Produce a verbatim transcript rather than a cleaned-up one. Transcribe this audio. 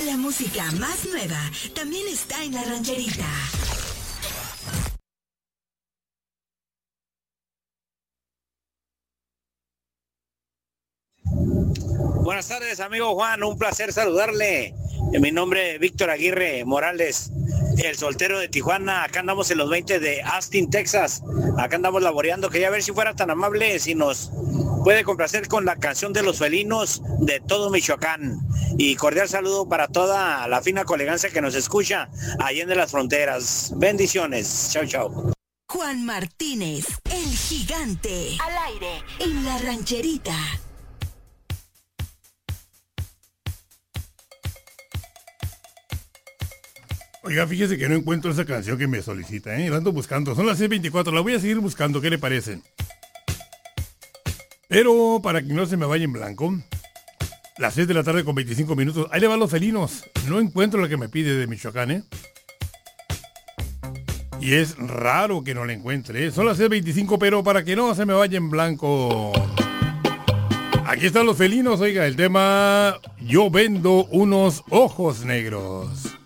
La música más nueva también está en La Rancherita. Buenas tardes, amigo Juan, un placer saludarle. Mi nombre es Víctor Aguirre Morales, el soltero de Tijuana. Acá andamos en los veinte de Austin, Texas. Acá andamos laboreando. Quería ver si fuera tan amable, si nos puede complacer con la canción de los felinos de todo Michoacán. Y cordial saludo para toda la fina colegancia que nos escucha allá en las fronteras. Bendiciones. Chau, chau. Juan Martínez, el gigante. Al aire, en La Rancherita. Oiga, fíjese que no encuentro esa canción que me solicita, ¿eh? La ando buscando. Son las seis veinticuatro, la voy a seguir buscando, ¿qué le parece? Pero para que no se me vaya en blanco, las seis de la tarde con veinticinco minutos, ahí le van los felinos. No encuentro la que me pide de Michoacán, ¿eh? Y es raro que no la encuentre, ¿eh? Son las seis veinticinco, pero para que no se me vaya en blanco, aquí están los felinos, oiga, el tema Yo vendo unos ojos negros.